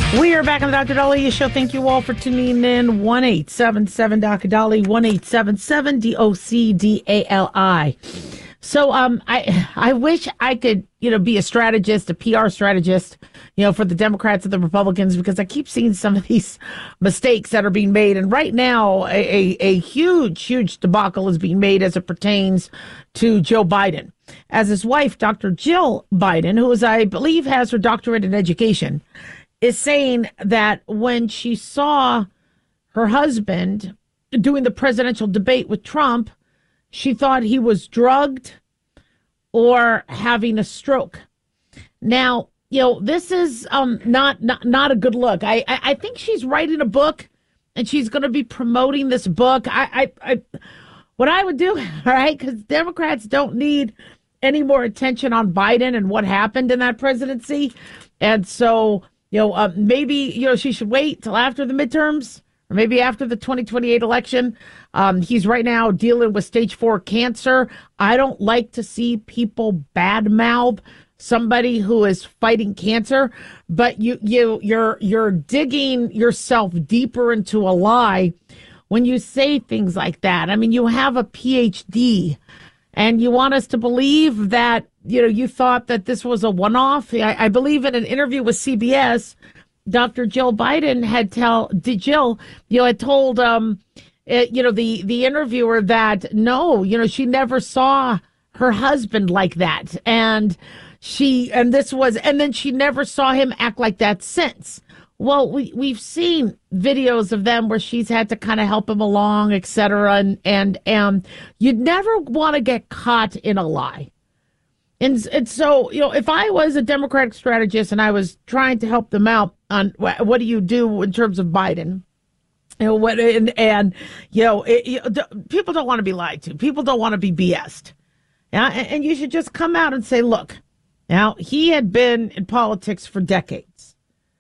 We are back on the Dr. Daliah Show. Thank you all for tuning in. 1-877 Dr. Dali, 1-877 DOCDALI. So I wish I could, be a strategist, a PR strategist, for the Democrats and the Republicans, because I keep seeing some of these mistakes that are being made. And right now, a huge debacle is being made as it pertains to Joe Biden. As his wife, Dr. Jill Biden, who is, I believe, has her doctorate in education, is saying that when she saw her husband doing the presidential debate with Trump, she thought he was drugged or having a stroke. Now, this is not a good look. I think she's writing a book, and she's going to be promoting this book. What I would do, all right, because Democrats don't need any more attention on Biden and what happened in that presidency, and so maybe she should wait till after the midterms, or maybe after the 2028 election. He's right now dealing with stage 4 cancer. I don't like to see people badmouth somebody who is fighting cancer, but you're digging yourself deeper into a lie when you say things like that. I mean, you have a PhD, and you want us to believe that you thought that this was a one-off. I believe in an interview with CBS, Dr. Jill Biden had told the interviewer that no, she never saw her husband like that, and then she never saw him act like that since. Well, we've seen videos of them where she's had to kind of help him along, et cetera, and you'd never want to get caught in a lie. And so, if I was a Democratic strategist and I was trying to help them out on what do you do in terms of Biden, people don't want to be lied to. People don't want to be BS'd. Yeah, and you should just come out and say, look, now he had been in politics for decades.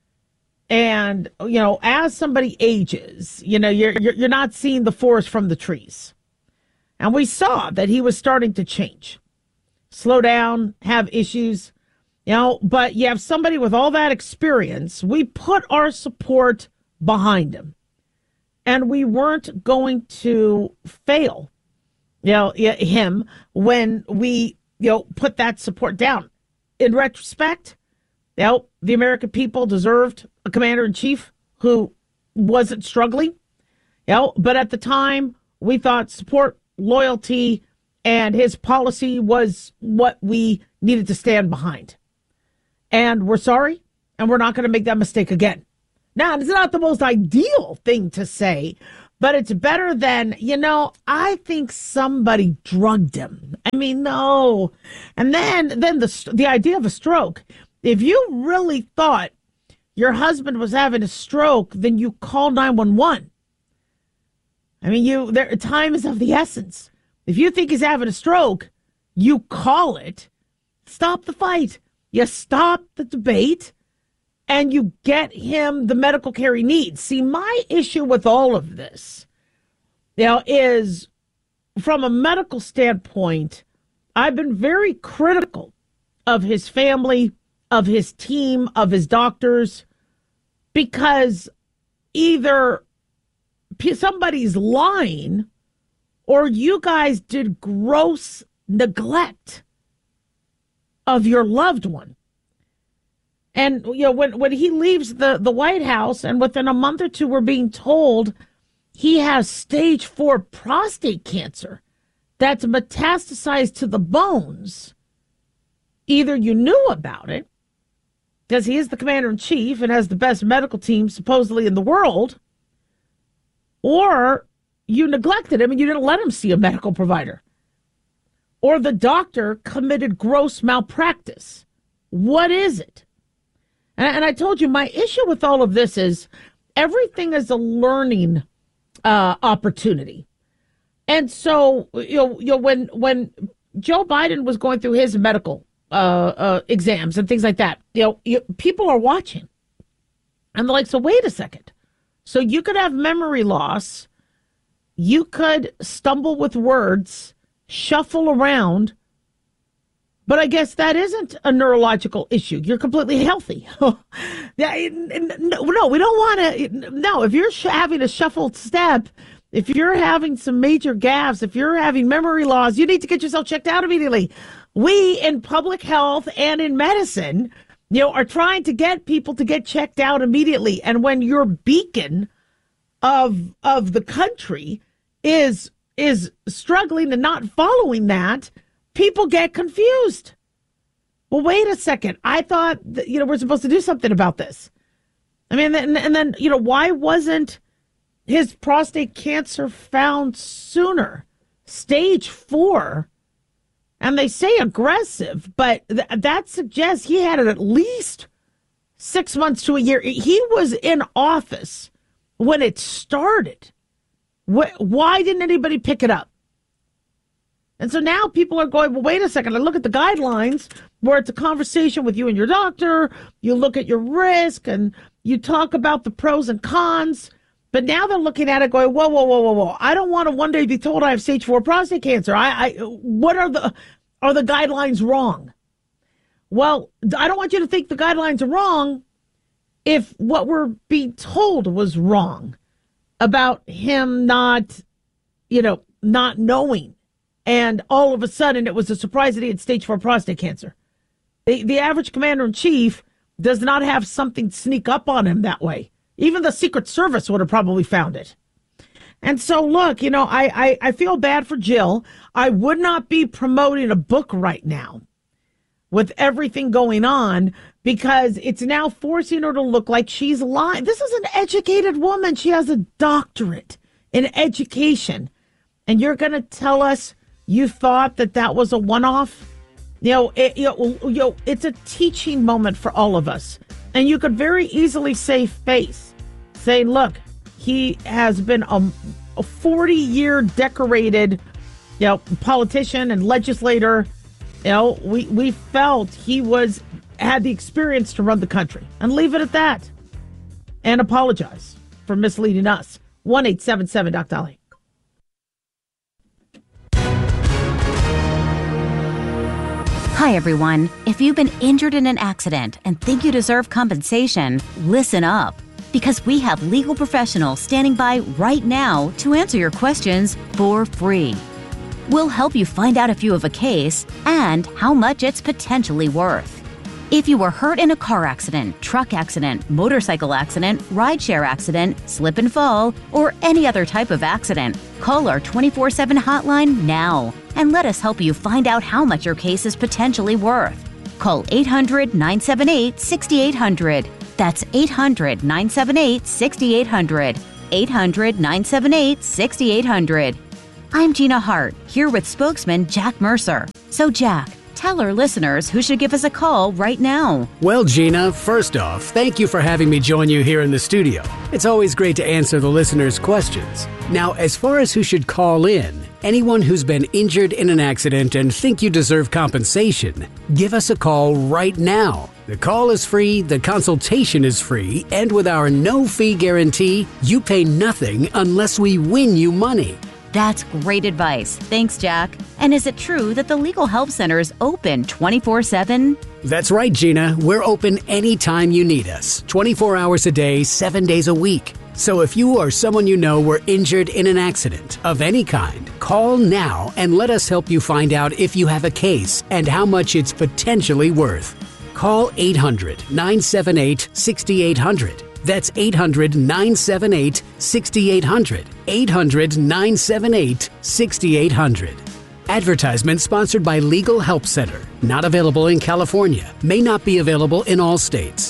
And, as somebody ages, you're not seeing the forest from the trees. And we saw that he was starting to change, slow down, have issues, but you have somebody with all that experience. We put our support behind him, and we weren't going to fail, him when we, put that support down. In retrospect, the American people deserved a commander-in-chief who wasn't struggling. But at the time, we thought support, loyalty, and his policy was what we needed to stand behind. And we're sorry, and we're not going to make that mistake again. Now, it's not the most ideal thing to say, but it's better than, I think somebody drugged him. I mean, no. And then the idea of a stroke. If you really thought your husband was having a stroke, then you call 911. I mean, time is of the essence. If you think he's having a stroke, you call it. Stop the fight. You stop the debate, and you get him the medical care he needs. See, my issue with all of this, is from a medical standpoint, I've been very critical of his family, of his team, of his doctors, because either somebody's lying or you guys did gross neglect of your loved one. And, when he leaves the White House, and within a month or two, we're being told he has stage 4 prostate cancer that's metastasized to the bones. Either you knew about it, because he is the commander-in-chief and has the best medical team supposedly in the world, or you neglected him and you didn't let him see a medical provider, or the doctor committed gross malpractice. What is it? And I told you, my issue with all of this is everything is a learning opportunity. And so, when Joe Biden was going through his medical exams and things like that, people are watching. And they're like, so wait a second. So you could have memory loss. You could stumble with words, shuffle around, But I guess that isn't a neurological issue. You're completely healthy. No, we don't want to. No, if you're having a shuffled step, if you're having some major gaffes, if you're having memory loss, you need to get yourself checked out immediately. We in public health and in medicine, are trying to get people to get checked out immediately. And when your beacon of the country is struggling and not following that, people get confused. Well, wait a second. I thought that, we're supposed to do something about this. I mean, and then, why wasn't his prostate cancer found sooner? Stage 4. And they say aggressive, but that suggests he had it at least 6 months to a year. He was in office when it started. Why didn't anybody pick it up? And so now people are going, well, wait a second. I look at the guidelines where it's a conversation with you and your doctor. You look at your risk and you talk about the pros and cons. But now they're looking at it going, whoa. I don't want to one day be told I have stage 4 prostate cancer. What are the guidelines wrong? Well, I don't want you to think the guidelines are wrong if what we're being told was wrong about him not knowing. And all of a sudden, it was a surprise that he had stage 4 prostate cancer. The average commander-in-chief does not have something sneak up on him that way. Even the Secret Service would have probably found it. And so, look, I feel bad for Jill. I would not be promoting a book right now with everything going on because it's now forcing her to look like she's lying. This is an educated woman. She has a doctorate in education. And you're going to tell us you thought that was a one-off? It's a teaching moment for all of us. And you could very easily save face, saying, look, he has been a 40-year decorated, politician and legislator. We felt he had the experience to run the country, and leave it at that. And apologize for misleading us. 1-877-Doc-Dolly. Hi, everyone. If you've been injured in an accident and think you deserve compensation, listen up. Because we have legal professionals standing by right now to answer your questions for free. We'll help you find out if you have a case and how much it's potentially worth. If you were hurt in a car accident, truck accident, motorcycle accident, rideshare accident, slip and fall, or any other type of accident, call our 24/7 hotline now and let us help you find out how much your case is potentially worth. Call 800-978-6800. That's 800-978-6800. 800-978-6800. I'm Gina Hart, here with spokesman Jack Mercer. So Jack, tell our listeners who should give us a call right now. Well, Gina, first off, thank you for having me join you here in the studio. It's always great to answer the listeners' questions. Now, as far as who should call in, anyone who's been injured in an accident and think you deserve compensation, give us a call right now. The call is free, the consultation is free, and with our no-fee guarantee, you pay nothing unless we win you money. That's great advice. Thanks, Jack. And is it true that the Legal Help Center is open 24/7? That's right, Gina. We're open anytime you need us, 24 hours a day, 7 days a week. So if you or someone you know were injured in an accident of any kind, call now and let us help you find out if you have a case and how much it's potentially worth. Call 800-978-6800. That's 800-978-6800. 800-978-6800. Advertisement sponsored by Legal Help Center. Not available in California. May not be available in all states.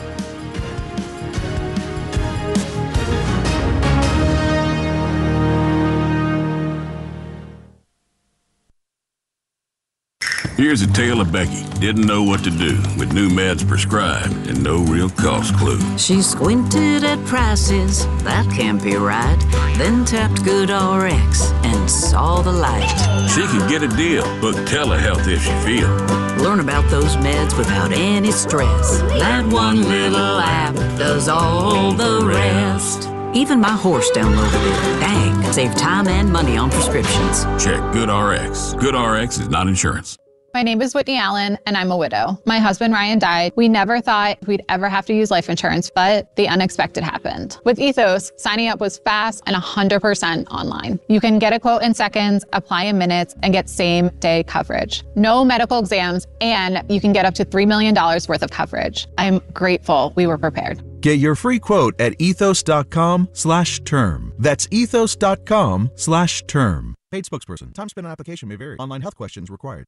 Here's a tale of Becky. Didn't know what to do with new meds prescribed and no real cost clue. She squinted at prices, that can't be right. Then tapped GoodRx and saw the light. She could get a deal. Book telehealth if she feel. Learn about those meds without any stress. That one little app does all the rest. Even my horse downloaded it. Dang, save time and money on prescriptions. Check GoodRx. GoodRx is not insurance. My name is Whitney Allen, and I'm a widow. My husband, Ryan, died. We never thought we'd ever have to use life insurance, but the unexpected happened. With Ethos, signing up was fast and 100% online. You can get a quote in seconds, apply in minutes, and get same-day coverage. No medical exams, and you can get up to $3 million worth of coverage. I'm grateful we were prepared. Get your free quote at ethos.com/term. That's ethos.com/term. Paid spokesperson. Time spent on application may vary. Online health questions required.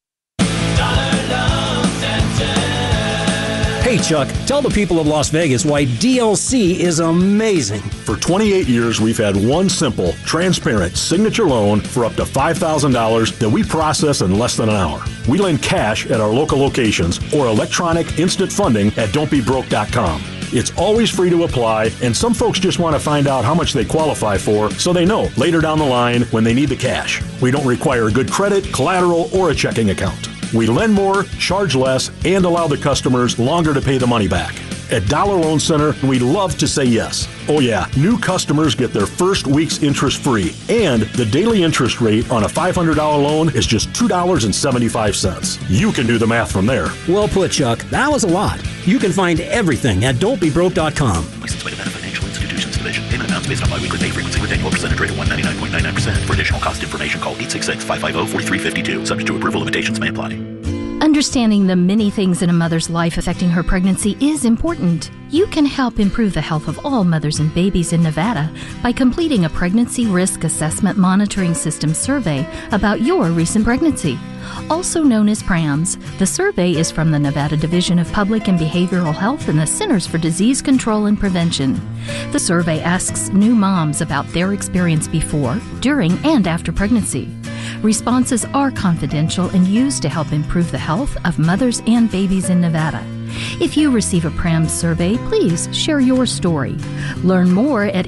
Hey, Chuck, tell the people of Las Vegas why DLC is amazing. For 28 years, we've had one simple, transparent signature loan for up to $5,000 that we process in less than an hour. We lend cash at our local locations or electronic instant funding at don'tbebroke.com. It's always free to apply, and some folks just want to find out how much they qualify for so they know later down the line when they need the cash. We don't require good credit, collateral, or a checking account. We lend more, charge less, and allow the customers longer to pay the money back. At Dollar Loan Center, we love to say yes. Oh yeah, new customers get their first week's interest free, and the daily interest rate on a $500 loan is just $2.75. You can do the math from there. Well put, Chuck. That was a lot. You can find everything at don'tbebroke.com. Licensed by the Nevada Financial Institutions Division. Payment amounts based on biweekly pay frequency with annual percentage rate of 199.99%. For additional cost information, call 866-550-4352. Subject to approval, limitations may apply. Understanding the many things in a mother's life affecting her pregnancy is important. You can help improve the health of all mothers and babies in Nevada by completing a Pregnancy Risk Assessment Monitoring System survey about your recent pregnancy. Also known as PRAMS, the survey is from the Nevada Division of Public and Behavioral Health and the Centers for Disease Control and Prevention. The survey asks new moms about their experience before, during, and after pregnancy. Responses are confidential and used to help improve the health of mothers and babies in Nevada. If you receive a PRAMS survey, please share your story. Learn more at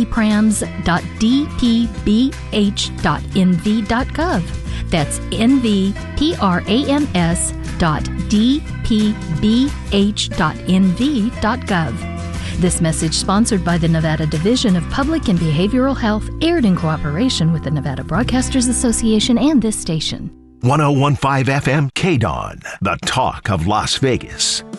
nvprams.dpbh.nv.gov. That's nvprams.dpbh.nv.gov. This message, sponsored by the Nevada Division of Public and Behavioral Health, aired in cooperation with the Nevada Broadcasters Association and this station. 101.5 FM KDON, the talk of Las Vegas.